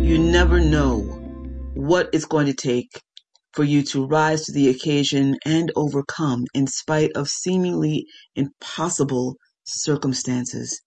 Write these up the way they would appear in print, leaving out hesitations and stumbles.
You never know what it's going to take for you to rise to the occasion and overcome in spite of seemingly impossible circumstances.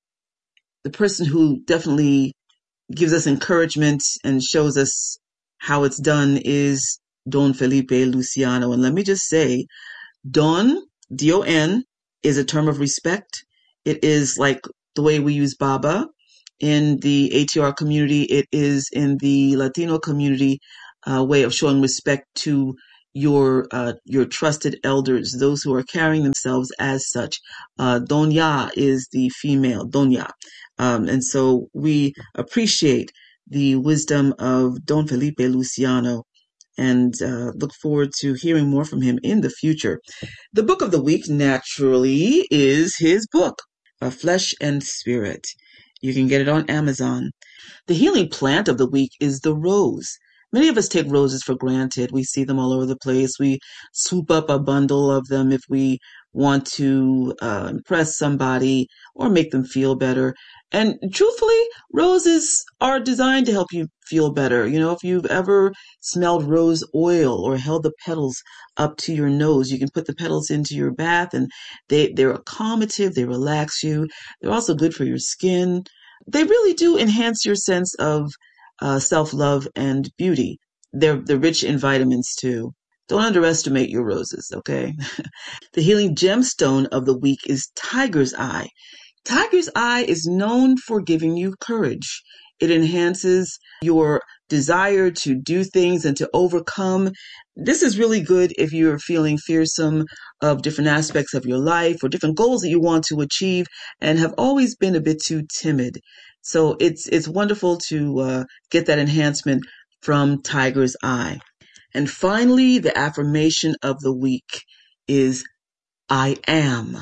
The person who definitely gives us encouragement and shows us how it's done is Don Felipe Luciano. And let me just say, Don, D-O-N, is a term of respect. It is like the way we use Baba in the ATR community. It is in the Latino community way of showing respect to your trusted elders, those who are carrying themselves as such. Doña is the female, Doña. And so we appreciate the wisdom of Don Felipe Luciano and look forward to hearing more from him in the future. The book of the week, naturally, is his book, Flesh and Spirit. You can get it on Amazon. The healing plant of the week is the rose. Many of us take roses for granted. We see them all over the place. We swoop up a bundle of them if we want to impress somebody or make them feel better. And truthfully, roses are designed to help you feel better. You know, if you've ever smelled rose oil or held the petals up to your nose, you can put the petals into your bath and they're accommodative, they relax you. They're also good for your skin. They really do enhance your sense of self-love and beauty. They're rich in vitamins too. Don't underestimate your roses, okay? The healing gemstone of the week is Tiger's Eye. Tiger's Eye is known for giving you courage. It enhances your desire to do things and to overcome. This is really good if you're feeling fearsome of different aspects of your life or different goals that you want to achieve and have always been a bit too timid. So it's wonderful to get that enhancement from Tiger's Eye. And finally, the affirmation of the week is I am.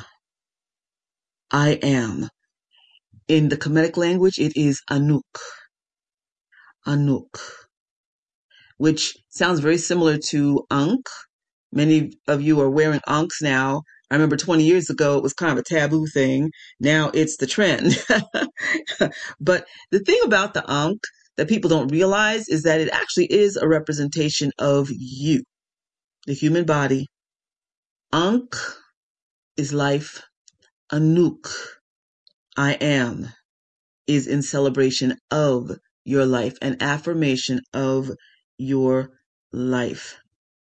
I am. In the Kemetic language, it is Anuk. Anuk. Which sounds very similar to Ankh. Many of you are wearing Ankhs now. I remember 20 years ago, it was kind of a taboo thing. Now it's the trend. But the thing about the Ankh that people don't realize is that it actually is a representation of you, the human body. Ankh is life. Anuk, I am, is in celebration of your life, an affirmation of your life.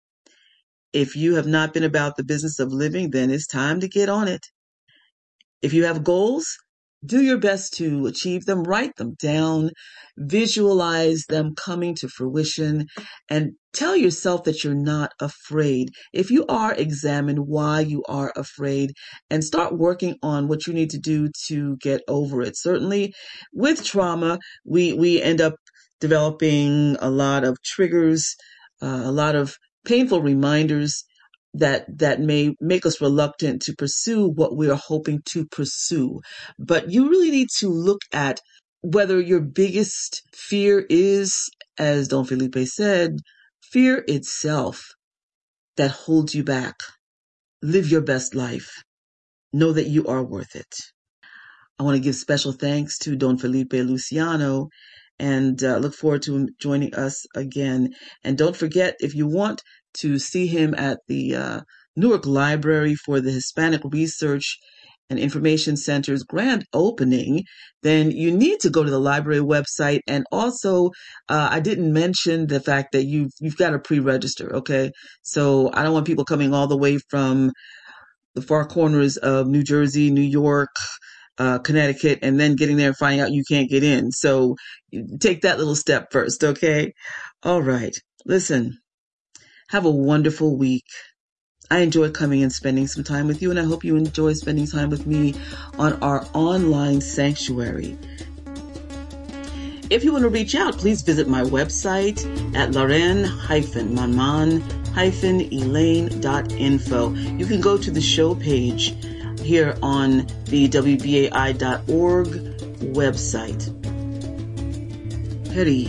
If you have not been about the business of living, then it's time to get on it. If you have goals, do your best to achieve them, write them down, visualize them coming to fruition, and tell yourself that you're not afraid. If you are, examine why you are afraid and start working on what you need to do to get over it. Certainly, with trauma, we end up developing a lot of triggers, a lot of painful reminders that may make us reluctant to pursue what we are hoping to pursue. But you really need to look at whether your biggest fear is, as Don Felipe said, fear itself that holds you back. Live your best life. Know that you are worth it. I want to give special thanks to Don Felipe Luciano and look forward to him joining us again. And don't forget, if you want to see him at the Newark Library for the Hispanic Research and Information Center's grand opening, then you need to go to the library website. And also, I didn't mention the fact that you've got to pre-register, okay? So I don't want people coming all the way from the far corners of New Jersey, New York, Connecticut, and then getting there and finding out you can't get in. So take that little step first, okay? All right. Listen, have a wonderful week. I enjoy coming and spending some time with you, and I hope you enjoy spending time with me on our online sanctuary. If you want to reach out, please visit my website at laren-manman-elaine.info. You can go to the show page here on the WBAI.org website. Peri,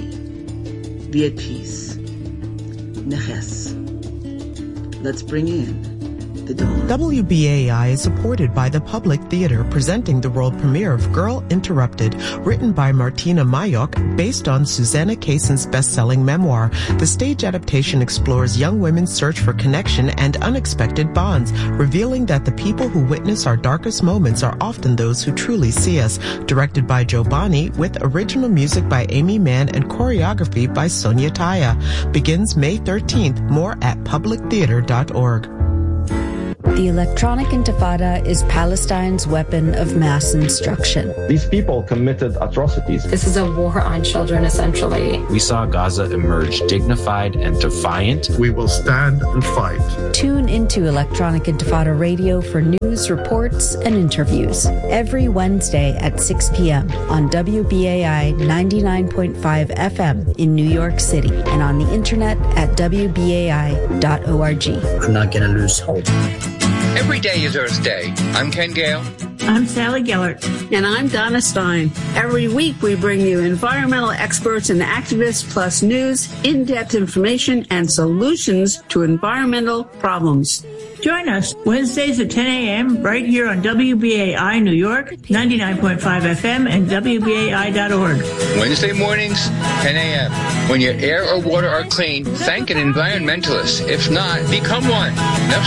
be at peace. Neches. Let's bring in the dawn. WBAI is supported by the Public Theater, presenting the world premiere of Girl Interrupted, written by Martina Mayok, based on Susanna Kayson's best-selling memoir. The stage adaptation explores young women's search for connection and unexpected bonds, revealing that the people who witness our darkest moments are often those who truly see us. Directed by Joe Bonney, with original music by Amy Mann and choreography by Sonia Taya. Begins May 13th. More at publictheater.org. The electronic intifada is Palestine's weapon of mass instruction. These people committed atrocities. This is a war on children, essentially. We saw Gaza emerge dignified and defiant. We will stand and fight. Tune into Electronic Intifada Radio for news, reports, and interviews. Every Wednesday at 6 p.m. on WBAI 99.5 FM in New York City and on the internet at WBAI.org. I'm not going to lose hope. Every day is Earth Day. I'm Ken Gale. I'm Sally Gellert. And I'm Donna Stein. Every week we bring you environmental experts and activists, plus news, in-depth information, and solutions to environmental problems. Join us Wednesdays at 10 a.m. right here on WBAI New York, 99.5 FM, and WBAI.org. Wednesday mornings, 10 a.m. When your air or water are clean, thank an environmentalist. If not, become one.